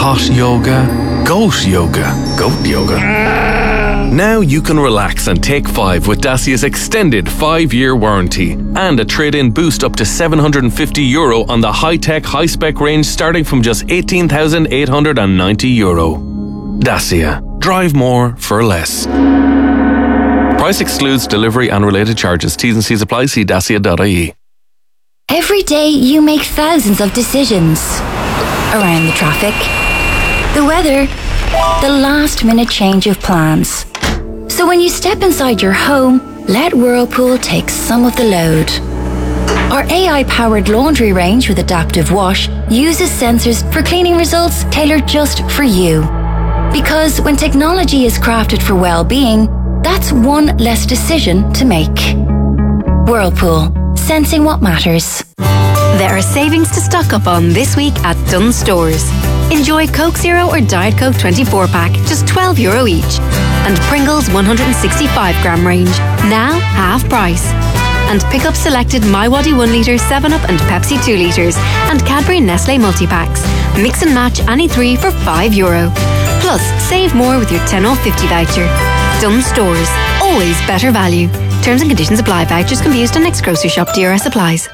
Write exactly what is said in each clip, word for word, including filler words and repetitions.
hot yoga, goat yoga, goat yoga. Now you can relax and take five with Dacia's extended five-year warranty and a trade-in boost up to seven hundred fifty euro on the high-tech, high-spec range starting from just eighteen thousand eight hundred ninety euro. Dacia. Drive more for less. Price excludes delivery and related charges. T's and C's apply. See dacia dot I E. Every day you make thousands of decisions. Around the traffic, the weather, the last minute change of plans. So when you step inside your home, let Whirlpool take some of the load. Our A I-powered laundry range with Adaptive Wash uses sensors for cleaning results tailored just for you. Because when technology is crafted for well-being, that's one less decision to make. Whirlpool, sensing what matters. There are savings to stock up on this week at Dunnes Stores. Enjoy Coke Zero or Diet Coke twenty-four pack, just twelve euro each. And Pringles one hundred sixty-five gram range, now half price. And pick up selected MiWadi one litre, seven up and Pepsi two litres and Cadbury Nestle multi-packs. Mix and match any three for five euro. Plus, save more with your ten off fifty voucher. Dunnes Stores, always better value. Terms and conditions apply. Vouchers can be used on next grocery shop. D R S applies.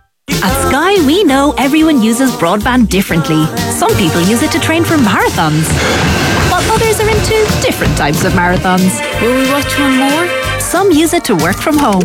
At Sky, we know everyone uses broadband differently. Some people use it to train for marathons, while others are into different types of marathons. Will we watch one more? Some use it to work from home.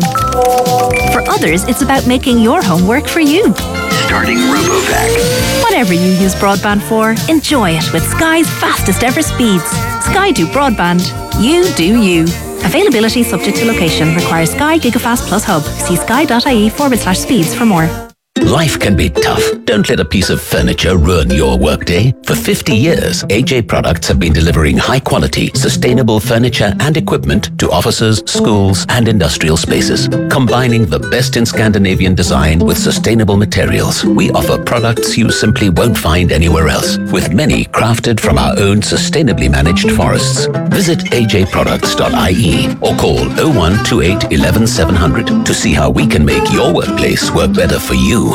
For others, it's about making your home work for you. Starting RoboVac. Whatever you use broadband for, enjoy it with Sky's fastest ever speeds. Sky do broadband. You do you. Availability subject to location. Requires Sky Gigafast Plus Hub. See sky.ie forward slash speeds for more. Life can be tough. Don't let a piece of furniture ruin your workday. For fifty years, A J Products have been delivering high-quality, sustainable furniture and equipment to offices, schools and industrial spaces. Combining the best in Scandinavian design with sustainable materials, we offer products you simply won't find anywhere else, with many crafted from our own sustainably managed forests. Visit a j products dot I E or call oh one two eight one one seven hundred to see how we can make your workplace work better for you.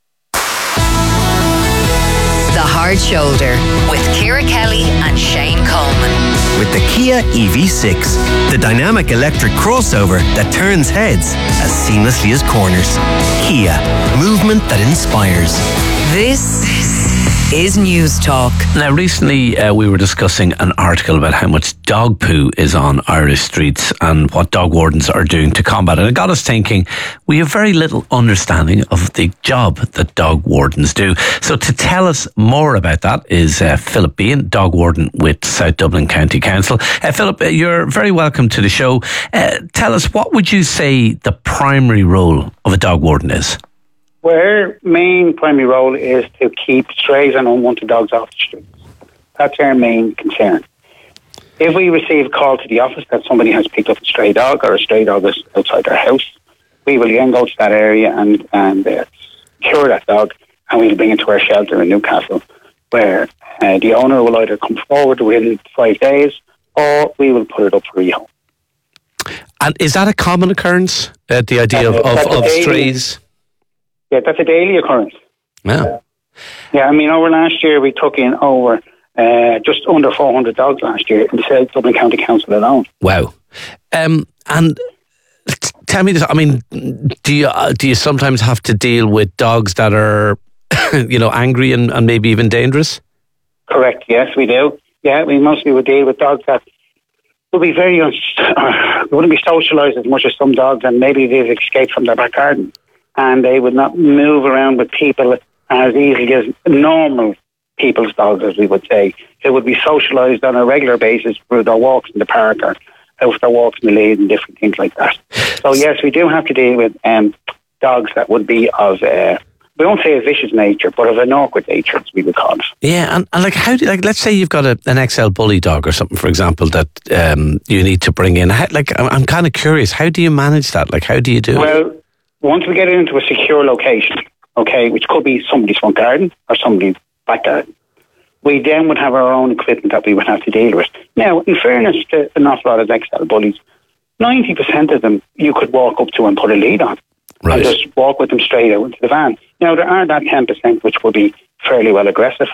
The Hard Shoulder with Ciara Kelly and Shane Coleman. With the Kia E V six, the dynamic electric crossover that turns heads as seamlessly as corners. Kia, movement that inspires. This is News Talk. Now, recently uh, we were discussing an article about how much dog poo is on Irish streets and what dog wardens are doing to combat it. It got us thinking we have very little understanding of the job that dog wardens do. So to tell us more about that is uh, Philip Behan, dog warden with South Dublin County Council. Uh, Philip, uh, you're very welcome to the show. Uh, tell us, what would you say the primary role of a dog warden is? Well, our main primary role is to keep strays and unwanted dogs off the streets. That's our main concern. If we receive a call to the office that somebody has picked up a stray dog or a stray dog is outside their house, we will then go to that area and, and uh, secure that dog, and we'll bring it to our shelter in Newcastle, where uh, the owner will either come forward within five days or we will put it up for rehome. And is that a common occurrence, uh, the idea uh, of, of, of strays? Yeah, that's a daily occurrence. Yeah. Yeah, I mean, over last year we took in over uh, just under four hundred dogs last year in the South Dublin County Council alone. Wow. Um, and t- tell me this, I mean, do you uh, do you sometimes have to deal with dogs that are, you know, angry and, and maybe even dangerous? Correct, yes, we do. Yeah, we mostly would deal with dogs that would be very, un- wouldn't be socialised as much as some dogs, and maybe they've escaped from their back garden. And they would not move around with people as easily as normal people's dogs, as we would say. They would be socialised on a regular basis through their walks in the park or out their walks in the lane and different things like that. So yes, we do have to deal with um, dogs that would be of, uh, we won't say a vicious nature, but of an awkward nature, as we would call it. Yeah, and, and like, how do, like, let's say you've got a, an X L bully dog or something, for example, that um, you need to bring in. How, like, I'm, I'm kind of curious, how do you manage that? Like, how do you do well, it? Well, once we get it into a secure location, okay, which could be somebody's front garden or somebody's back garden, we then would have our own equipment that we would have to deal with. Now, in fairness to an awful lot of X L bullies, ninety percent of them you could walk up to and put a lead on. Right. And just walk with them straight out into the van. Now, there are that ten percent which will be fairly well aggressive,